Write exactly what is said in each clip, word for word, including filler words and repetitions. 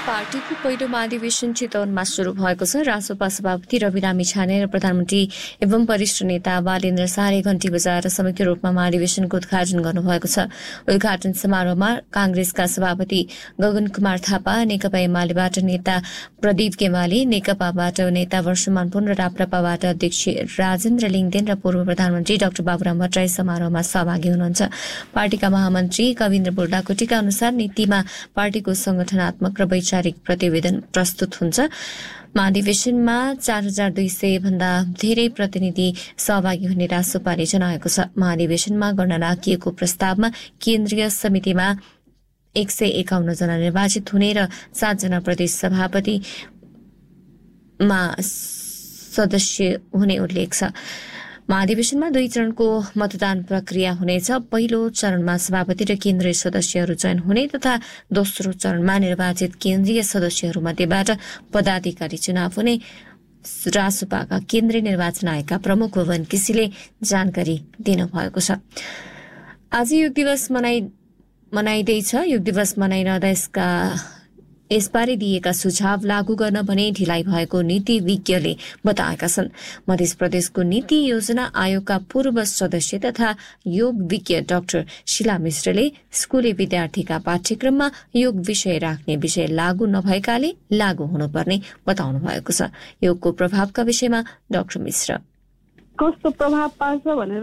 पार्टीको पहिलो महाधिवेशन चितवनमा शुरू भएको छ। रासोपा सभापति रवि लामिछाने र प्रधानमन्त्री एवं वरिष्ठ नेता बालेन्द्र शाहले घण्टी बजाएर संयुक्त रूपमा महाधिवेशनको उद्घाटन गर्नुभएको छ। उद्घाटन समारोहमा कांग्रेसका सभापति गगन कुमार थापा, नेकपा एमालेबाट नेता प्रदीप गेवाली, नेकपाबाट नेता वर्षमान पुन र राप्रपाबाट अध्यक्ष राजेन्द्र लिङदेन र पूर्व प्रधानमन्त्री डाक्टर बाबुराम भट्टराई समारोहमा सहभागी हुनुहुन्छ। पार्टीका महामन्त्री कविन्द्र बुढाकोटीका अनुसार नीतिमा पार्टीको संगठनात्मक र वैचारिक प्रतिवेदन प्रस्तुत हुन्छ। महाधिवेशनमा चार हजार दुई सय भन्दा धेरै प्रतिनिधि सहभागी हुने रासोपाले जनाएको छ। महाधिवेशनमा गर्न राखिएको प्रस्तावमा केन्द्रीय समितिमा एक सय एकाउन्न जना निर्वाचित हुने र सातजना प्रदेश सभापतिमा सदस्य हुने उल्लेख छ। महाधिवेशनमा दुई चरणको मतदान प्रक्रिया हुनेछ। पहिलो चरणमा सभापति र केन्द्रीय सदस्यहरू चयन हुने तथा दोस्रो चरणमा निर्वाचित केन्द्रीय सदस्यहरूमध्येबाट पदाधिकारी चुनाव हुने रासोपाका केन्द्रीय निर्वाचन आयोगका प्रमुख भुवन केसीले जानकारी दिनुभएको छ। आज योग दिवस मनाइ मनाइँदैछ। योग दिवस मनाइरहँदा यसका यसबारे दिएका सुझाव लागू गर्न भने ढिलाइ भएको नीति विज्ञले बताएका छन्। मध्य प्रदेशको नीति योजना आयोगका पूर्व सदस्य तथा योग विज्ञ डाक्टर शीला मिश्रले स्कुले विद्यार्थीका पाठ्यक्रममा योग विषय राख्ने विषय लागू नभएकाले लागू हुनुपर्ने बताउनु भएको छ। योगको प्रभावका विषयमा डाक्टर मिश्र कस्तो प्रभाव पार्छ भनेर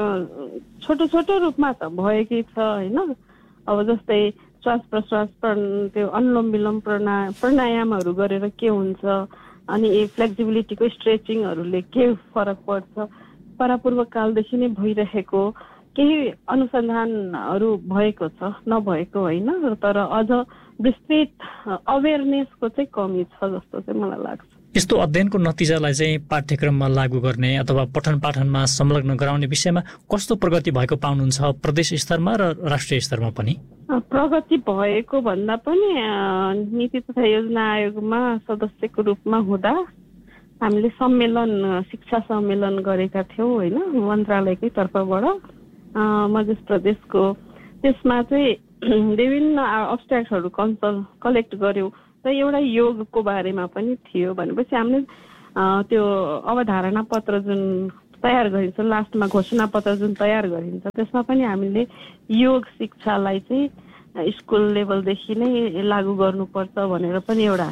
छोटो छोटो रूपमा त भएकै छ हैन। अब जस्तै श्वास प्रश्वास त्यो अनुलोम विलोम प्राणायामहरू गरेर के हुन्छ, अनि फ्लेक्सिबिलिटीको स्ट्रेचिङहरूले के फरक पर्छ, परापूर्व कालदेखि नै भइरहेको केही अनुसन्धानहरू भएको छ, नभएको होइन, तर अझ विस्तृत अवेरनेसको चाहिँ कमी छ जस्तो चाहिँ मलाई लाग्छ। यस्तो अध्ययनको नतिजालाई चाहिँ पाठ्यक्रममा लागू गर्ने अथवा पठन पाठनमा संलग्न गराउने विषयमा कस्तो प्रगति भएको पाउनुहुन्छ प्रदेश स्तरमा र राष्ट्रिय स्तरमा पनि? प्रगति भएको भन्दा पनि नीति तथा योजना आयोगमा सदस्यको रूपमा हुँदा हामीले सम्मेलन शिक्षा सम्मेलन गरेका थियौँ होइन, मन्त्रालयकै तर्फबाट मध्य प्रदेशको। त्यसमा चाहिँ विभिन्न अब्स्ट्र्याक्टहरू कन्सल्ट कलेक्ट गर्यौँ र एउटा योगको बारेमा पनि थियो। भनेपछि हामीले त्यो अवधारणा पत्र जुन तयार गरिन्छ, लास्टमा घोषणा पत्र जुन तयार गरिन्छ, त्यसमा पनि हामीले योग शिक्षालाई चाहिँ स्कुल लेभलदेखि नै लागू गर्नुपर्छ भनेर पनि एउटा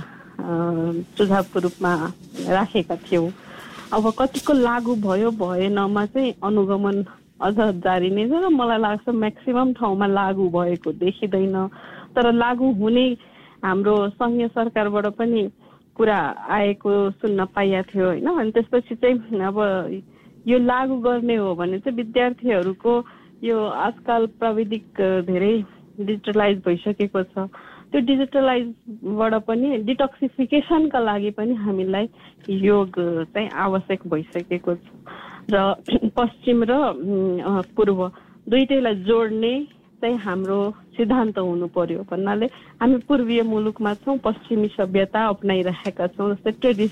सुझावको रूपमा राखेका थियौँ। अब कतिको लागू भयो भएनमा चाहिँ अनुगमन अझ जारी नै छ र मलाई लाग्छ म्याक्सिमम ठाउँमा लागू भएको देखिँदैन। तर लागू हुने हाम्रो सङ्घीय सरकारबाट पनि कुरा आएको सुन्न पाइएको थियो होइन। अनि त्यसपछि चाहिँ अब यो लागू गर्ने हो भने चाहिँ विद्यार्थीहरूको यो आजकल प्राविधिक धेरै डिजिटलाइज भइसकेको छ, त्यो डिजिटलाइजबाट पनि डिटक्सिफिकेसनका लागि पनि हामीलाई योग चाहिँ आवश्यक भइसकेको छ। र पश्चिम र पूर्व दुईटैलाई जोड्ने चाहिँ हाम्रो सिद्धान्त हुनु पर्यो भन्नाले हामी पूर्वीय मुलुकमा छौँ, पश्चिमी सभ्यता अपनाइरहेका छौँ। जस्तै ट्रेडिस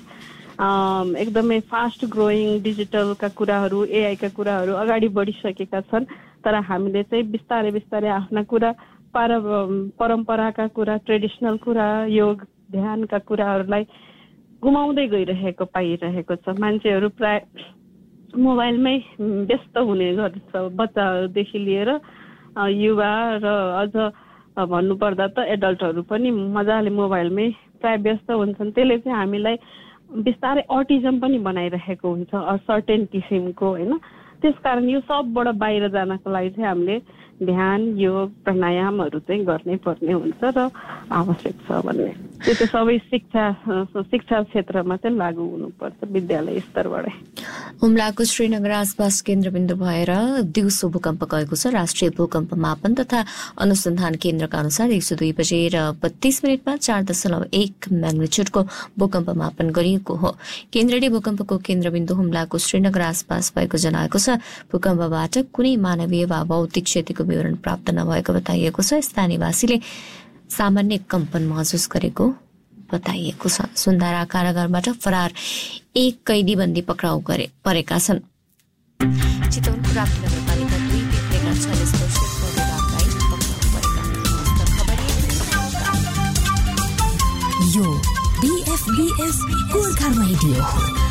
एकदमै फास्ट ग्रोइङ डिजिटलका कुराहरू, एआईका कुराहरू अगाडि बढिसकेका छन्, तर हामीले चाहिँ बिस्तारै बिस्तारै आफ्ना कुरा पार परम्पराका कुरा, ट्रेडिसनल कुरा, योग ध्यानका कुराहरूलाई गुमाउँदै गइरहेको पाइरहेको छ। मान्छेहरू प्राय मोबाइलमै व्यस्त हुने गर्छ, बच्चादेखि लिएर युवा र अझ भन्नुपर्दा त एडल्टहरू पनि मजाले मोबाइलमै प्राय व्यस्त हुन्छन्। त्यसले चाहिँ हामीलाई बिस्तारै अटिजम पनि बनाइरहेको हुन्छ, सर्टेन किसिमको होइन। त्यसकारण यो सबबाट बाहिर जानको लागि चाहिँ हामीले ध्यान, योग, प्राणायामहरू चाहिँ गर्नै पर्ने हुन्छ र आवश्यक छ भन्ने। त्यो चाहिँ सबै शिक्षा शिक्षा क्षेत्रमा चाहिँ लागू हुनुपर्छ विद्यालय स्तरबाटै। हुम्लाको श्रीनगर आसपास केन्द्रबिन्दु भएर दिउँसो भूकम्प गएको छ। राष्ट्रिय भूकम्प मापन तथा अनुसन्धान केन्द्रका अनुसार एक सौ दुई बजे र बत्तीस मिनटमा चार दशमलव एक म्याग्निच्युडको भूकम्प मापन गरिएको हो। केन्द्रले भूकम्पको केन्द्रबिन्दु हुम्लाको श्रीनगर आसपास भएको जनाएको छ। भूकम्पबाट कुनै मानवीय वा भौतिक क्षतिको विवरण प्राप्त नभएको बताइएको छ। स्थानीयवासीले सामान्य कम्पन महसुस गरेको बताइएको छ। सुन्दारा कारागारबाट फरार एक कैदी बन्दी पक्राउ गरे परेका छन्। चितवनको राप्ती नगरपालिका दुई भित्रेका छत्तीस वर्षीय प्रवीण रामलाई पक्राउ परेका। यो बीएफबीएस गोर्खा रेडियो